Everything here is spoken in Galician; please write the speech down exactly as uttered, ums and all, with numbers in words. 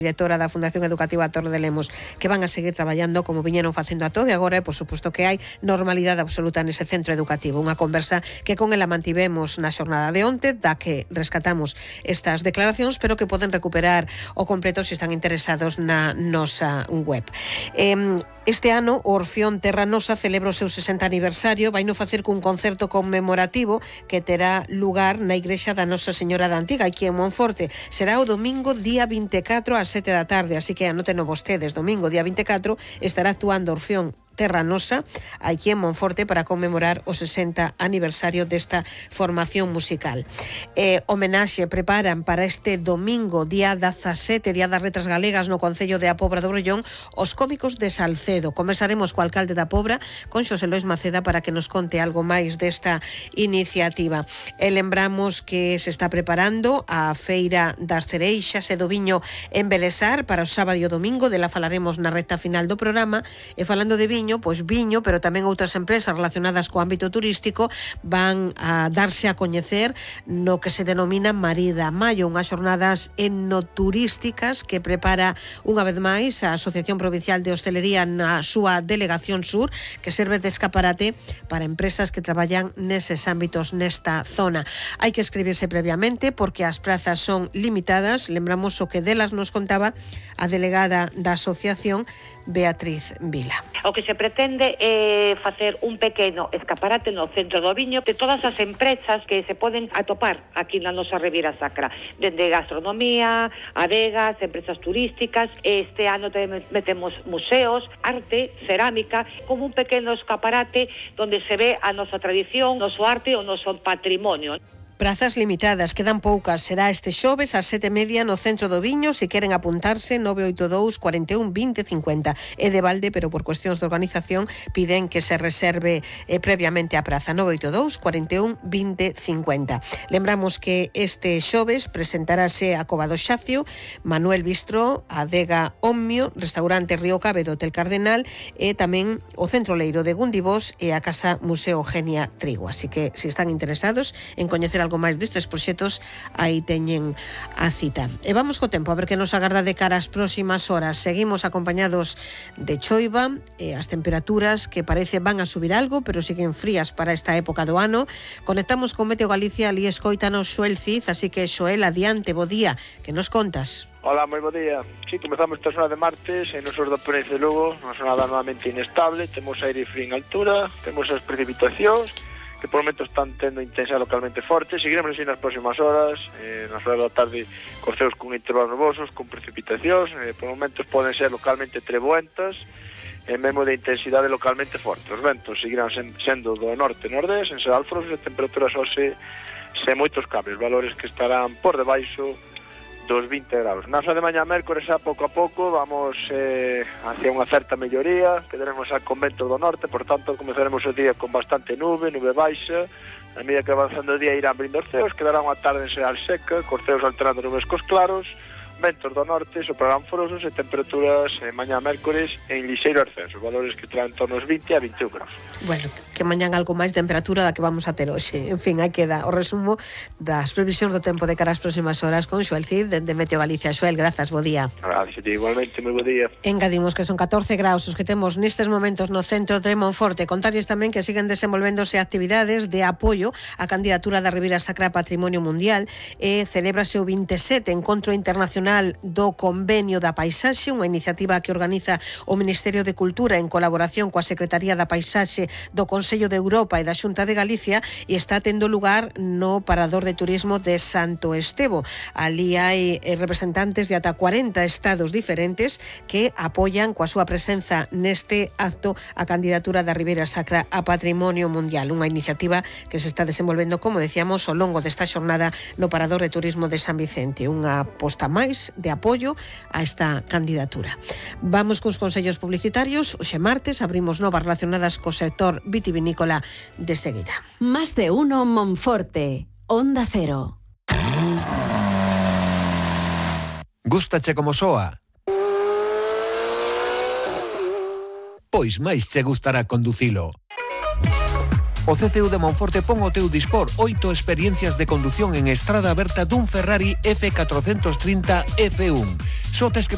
directora da Fundación Educativa Torre de Lemos, que van a seguir traballando como viñeron facendo a todo e agora, e por suposto que hai normalidade absoluta nese centro educativo. Unha conversa que con ela mantivemos na xornada de onte, da que rescatamos estas declaracións, pero que poden recuperar o completo se están interesados na nosa web. Eh, Este ano o Orfeón Terra Nosa celebra o seu sesenta aniversario, vai no facer cun concerto conmemorativo que terá lugar na igrexa da Nosa Señora da Antiga, aquí en Monforte. Será o domingo día vinte e catro ás sete da tarde, así que anóteno vostedes, domingo día vinte e catro estará actuando Orfeón Terra Nosa aquí en Monforte para conmemorar o sesenta aniversario desta formación musical. Eh, homenaxe preparan para este domingo día dezasete, día das Letras Galegas no Concello de A Pobra do Brollón, os cómicos de Salcedo. Comezaremos co alcalde da Pobra, con Xosé Lois Maceda, para que nos conte algo máis desta iniciativa. E lembramos que se está preparando a Feira das Cereixas e do Viño en Belesar para o sábado e o domingo, dela falaremos na recta final do programa. E falando de viño, pois viño, pero tamén outras empresas relacionadas co ámbito turístico van a darse a coñecer no que se denomina Marida Maio, unhas xornadas enoturísticas que prepara unha vez máis a Asociación Provincial de Hostelería na súa Delegación Sur, que serve de escaparate para empresas que traballan neses ámbitos nesta zona. Hai que escribirse previamente porque as prazas son limitadas. Lembramos o que delas nos contaba a delegada da asociación, Beatriz Vila. O que se pretende é facer un pequeno escaparate no centro do viño de todas as empresas que se poden atopar aquí na nosa Ribeira Sacra, dende gastronomía, adegas, empresas turísticas. Este ano tamén metemos museos, arte, cerámica, como un pequeno escaparate onde se ve a nosa tradición, noso arte e o noso patrimonio. Prazas limitadas, quedan poucas. Será este xoves ás sete e media no centro do Viño. Se queren apuntarse, nove oito dous, cuarenta e un, vinte, cincuenta. É de balde, pero por cuestións de organización piden que se reserve eh, previamente a praza. nove oito dous, cuarenta e un, vinte, cincuenta. Lembramos que este xoves presentarase a Cova do Xacio, Manuel Bistro, Adega Omnio, Restaurante Río Cabe do Hotel Cardenal e tamén o Centro Leiro de Gundibós e a Casa Museo Eugenia Trigo. Así que, se están interesados en coñecer algo máis destes proxectos, aí teñen a cita. E vamos co tempo, a ver que nos agarda de cara ás próximas horas. Seguimos acompañados de choiva e as temperaturas que parece van a subir algo, pero siguen frías para esta época do ano. Conectamos con Meteo Galicia, ali escoítanos Xoel Cid, así que Xoel, adiante, bo día, que nos contas? Hola, moi bo día. Sí, comezamos esta zona de martes, en nosos da Ponense de Lugo, unha zona normalmente inestable, temos aire frío en altura, temos as precipitacións, que por momento están tendo intensidade localmente forte. Seguiremos así nas próximas horas, eh, nas horas da tarde, corceos con intervalos nubosos, con precipitacións, eh, por momentos poden ser localmente treboentas, e mesmo de intensidade localmente forte. Os ventos seguirán sen, sendo do norte e nordés, en Sedalfros, e temperaturas hoxe sen moitos cambios, valores que estarán por debaixo dos vinte graus. Na zona de mañá mércores, a pouco a pouco vamos eh, hacia unha certa melloría, quedaremos a convento do norte, por tanto comezaremos o día con bastante nube, nube baixa. A medida que avanzando o día irán abrindo os ceos, quedará unha tarde en xeral seca, cos ceos alternando nubes cos claros, ventos do norte soprarán forosos e temperaturas eh, mañá mércores en lixeiro ascenso, valores que traen en torno aos vinte a vinte e un graus. Bueno, que mañán algo máis de temperatura da que vamos a ter hoxe. En fin, aí queda o resumo das previsións do tempo de cara ás próximas horas con Xoel Cid, dende Meteo Galicia. Xoel, grazas, bo día. Gracias, igualmente, moi bo día. Engadimos que son catorce graus os que temos nestes momentos no centro de Monforte. Contarles tamén que siguen desenvolvéndose actividades de apoio á candidatura da Ribeira Sacra a Patrimonio Mundial e celébrase o vinte e sete Encontro Internacional do Convenio da Paisaxe, unha iniciativa que organiza o Ministerio de Cultura en colaboración coa Secretaría da Paisaxe do Consello de Europa e da Xunta de Galicia, e está tendo lugar no Parador de Turismo de Santo Estevo. Ali hai representantes de ata cuarenta estados diferentes que apoian coa súa presenza neste acto a candidatura da Ribeira Sacra a Patrimonio Mundial, unha iniciativa que se está desenvolvendo, como decíamos, ao longo desta xornada no Parador de Turismo de San Vicente, unha aposta máis de apoio a esta candidatura. Vamos cos consellos publicitarios. Hoxe martes abrimos novas relacionadas co sector vitivinícola de seguida. Más de uno Monforte, Onda Cero. Gústache como soa? Pois máis che gustará conducilo. O C C U de Monforte pon ao teu dispor oito experiencias de condución en estrada aberta dun Ferrari F cuatrocentos trinta F uno. Só tes que